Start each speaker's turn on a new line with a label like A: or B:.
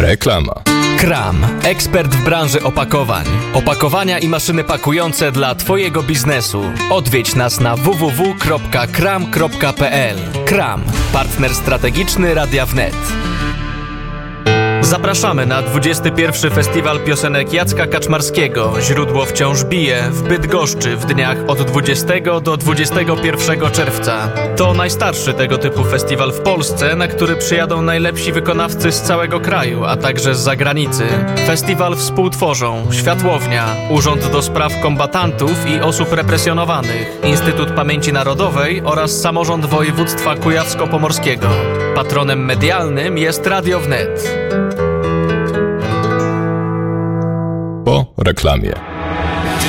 A: Reklama.
B: Kram. Ekspert w branży opakowań. Opakowania i maszyny pakujące dla Twojego biznesu. Odwiedź nas na www.kram.pl. Kram. Partner strategiczny Radia Wnet. Zapraszamy na 21. Festiwal Piosenek Jacka Kaczmarskiego Źródło wciąż bije w Bydgoszczy w dniach od 20 do 21 czerwca. To najstarszy tego typu festiwal w Polsce, na który przyjadą najlepsi wykonawcy z całego kraju, a także z zagranicy. Festiwal współtworzą Światłownia, Urząd do Spraw Kombatantów i Osób Represjonowanych, Instytut Pamięci Narodowej oraz Samorząd Województwa Kujawsko-Pomorskiego. Patronem medialnym jest Radio Wnet.
A: Po reklamie.